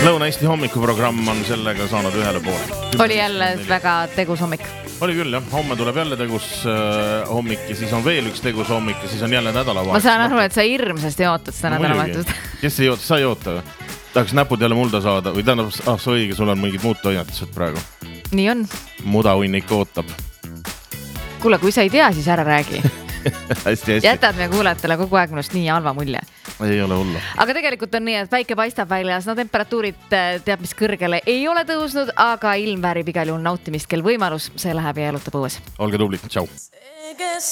Lõuna-Eesti hommikuprogramm on sellega saanud ühele poole. Oli jälle väga tegus hommik. Oli küll, jah. Homme tuleb jälle tegus hommik ja siis on veel üks tegus hommik ja siis on jälle nädalavahetus. Ma saan aru, et sa hirmsasti ootad seda nädalavahetust. Kes ei oota? Sa ei oota või? Tahaks näpud jälle mulda saada või tähendab, see õige, sul on mingid muud toimetused praegu. Nii on. Mudahunnik ootab. Kuule, kui sa ei tea, siis ära räägi. hästi. Jätad me kuulajatele kogu aeg minust nii halva mulje. Ei ole hullu. Aga tegelikult on nii, et päike paistab väljas, temperatuurid teab mis kõrgele ei ole tõusnud, aga ilm väärib igal juhul nautimist, kel võimalus, see läheb ja elutab õues. Olge tublid, tšau!